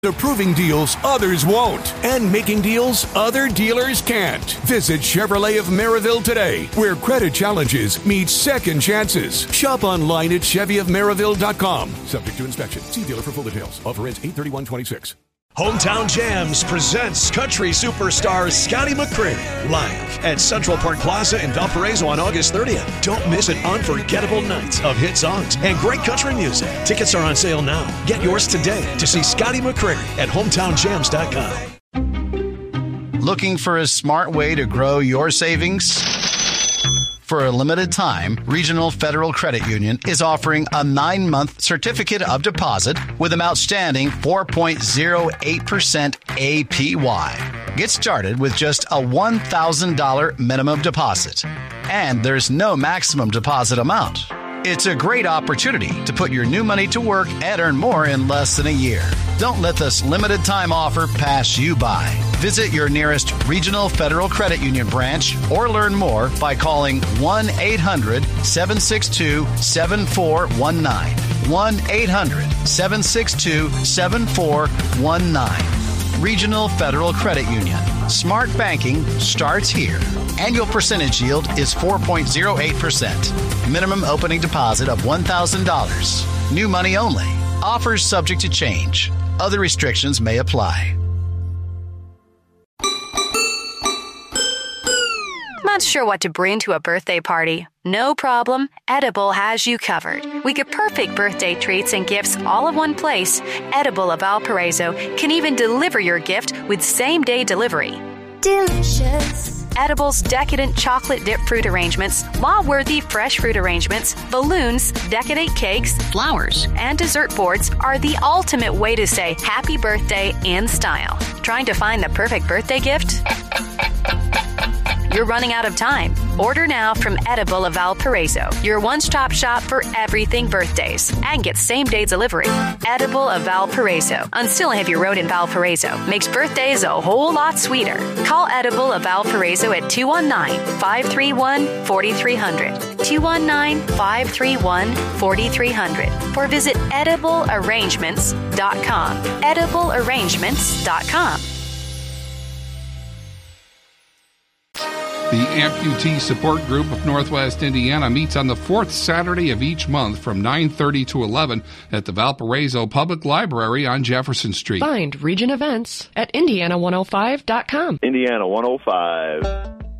Approving deals others won't, and making deals other dealers can't. Visit Chevrolet of Maryville today, where credit challenges meet second chances. Shop online at ChevyofMaryville.com. Subject to inspection. See dealer for full details. Offer ends 8/31/26. Hometown Jams presents country superstar Scotty McCreery live at Central Park Plaza in Valparaiso on August 30th. Don't miss an unforgettable night of hit songs and great country music. Tickets are on sale now. Get yours today to see Scotty McCreery at hometownjams.com. Looking for a smart way to grow your savings? For a limited time, Regional Federal Credit Union is offering a 9-month certificate of deposit with an outstanding 4.08% APY. Get started with just a $1,000 minimum deposit, and there's no maximum deposit amount. It's a great opportunity to put your new money to work and earn more in less than a year. Don't let this limited time offer pass you by. Visit your nearest Regional Federal Credit Union branch or learn more by calling 1-800-762-7419. 1-800-762-7419. Regional Federal Credit Union. Smart banking starts here. Annual percentage yield is 4.08%. Minimum opening deposit of $1,000. New money only. Offers subject to change. Other restrictions may apply. Not sure what to bring to a birthday party? No problem. Edible has you covered. We get perfect birthday treats and gifts all in one place. Edible of Valparaiso can even deliver your gift with same-day delivery. Delicious. Edible's decadent chocolate dip fruit arrangements, law-worthy fresh fruit arrangements, balloons, decadent cakes, flowers, and dessert boards are the ultimate way to say happy birthday in style. Trying to find the perfect birthday gift? You're running out of time. Order now from Edible of Valparaiso, your one-stop shop for everything birthdays, and get same-day delivery. Edible of Valparaiso on Stillhaven Road in Valparaiso makes birthdays a whole lot sweeter. Call Edible of Valparaiso at 219-531-4300, 219-531-4300, or visit ediblearrangements.com, ediblearrangements.com. The Amputee Support Group of Northwest Indiana meets on the fourth Saturday of each month from 9:30 to 11 at the Valparaiso Public Library on Jefferson Street. Find Region Events at Indiana105.com. Indiana 105.